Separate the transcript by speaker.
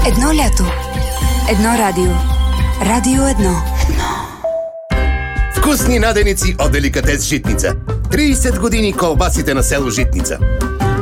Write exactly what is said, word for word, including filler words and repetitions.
Speaker 1: Едно лято. Едно радио. Радио едно. Едно.
Speaker 2: Вкусни наденици от Деликатес Житница. трийсет години колбасите на село Житница.